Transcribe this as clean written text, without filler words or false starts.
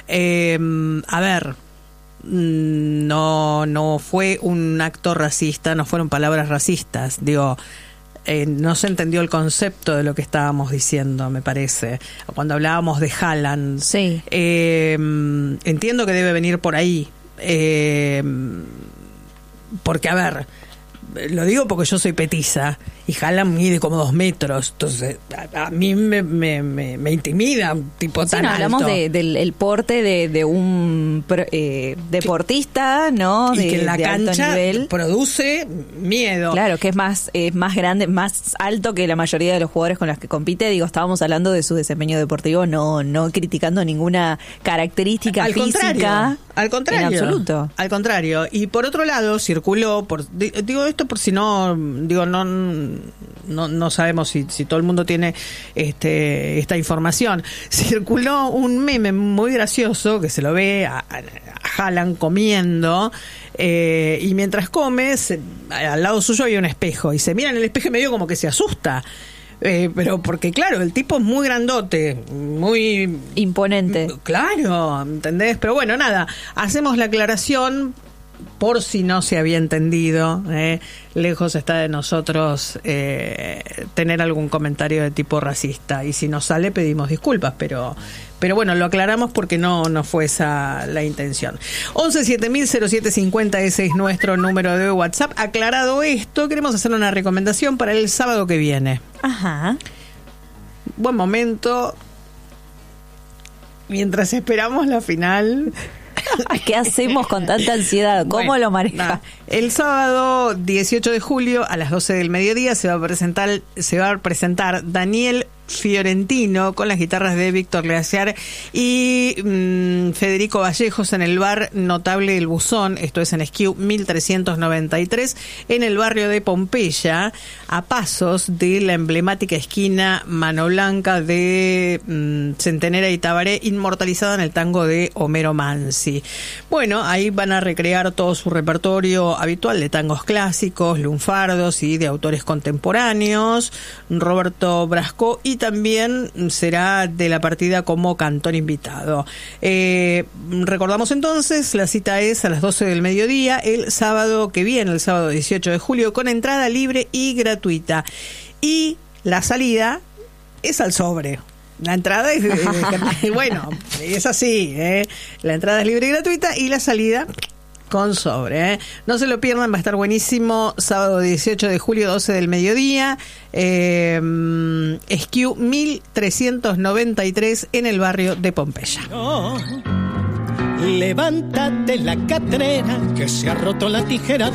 A ver, no fue un acto racista, no fueron palabras racistas, digo, no se entendió el concepto de lo que estábamos diciendo, me parece, cuando hablábamos de Haaland. Sí. Entiendo que debe venir por ahí, porque, a ver, lo digo porque yo soy petiza y Haaland mide como 2 metros, entonces a mí me intimida un tipo tan alto. Hablamos del porte de un deportista, ¿no? Y que en la de alto cancha nivel produce miedo. Claro, que es más grande, más alto que la mayoría de los jugadores con los que compite. Digo, estábamos hablando de su desempeño deportivo, no criticando ninguna característica física. Al contrario. En absoluto. Al contrario. Y por otro lado, circuló, digo esto por si no, digo, no sabemos si todo el mundo tiene esta información. Circuló un meme muy gracioso que se lo ve a Haaland comiendo, y mientras come, al lado suyo hay un espejo y se mira en el espejo y medio como que se asusta. Pero porque, claro, el tipo es muy grandote, muy imponente. Claro, ¿entendés? Pero bueno, nada, hacemos la aclaración por si no se había entendido. Lejos está de nosotros tener algún comentario de tipo racista, y si nos sale pedimos disculpas, pero bueno, lo aclaramos porque no fue esa la intención. 11-7000-0750, ese es nuestro número de WhatsApp. Aclarado esto, queremos hacer una recomendación para el sábado que viene. Ajá. Buen momento, mientras esperamos la final. ¿Qué hacemos con tanta ansiedad? ¿Cómo lo maneja? El sábado 18 de julio a las 12 del mediodía se va a presentar Daniel Fiorentino con las guitarras de Víctor Leaciar y Federico Vallejos en el bar Notable El Buzón, esto es en Esquiú 1393, en el barrio de Pompeya, a pasos de la emblemática esquina Mano Blanca de Centenera y Tabaré, inmortalizada en el tango de Homero Mansi. Bueno, ahí van a recrear todo su repertorio habitual de tangos clásicos, lunfardos y de autores contemporáneos. Roberto Brasco, y también será de la partida como cantor invitado. Recordamos entonces, la cita es a las 12 del mediodía, el sábado que viene, el sábado 18 de julio, con entrada libre y gratuita. Y la salida es al sobre. La entrada es, bueno, es así, la entrada es libre y gratuita, y la salida con sobre, No se lo pierdan, va a estar buenísimo. Sábado 18 de julio, 12 del mediodía, Esquiú 1393 en el barrio de Pompeya. Levántate la catrera, que se ha roto la tijera de